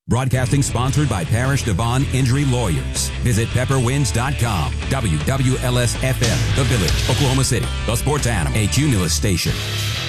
Broadcasting sponsored by Parish Devon Injury Lawyers. Visit pepperwinds.com. WWLS-FM, The Village, Oklahoma City, the sports animal, a Cumulus station.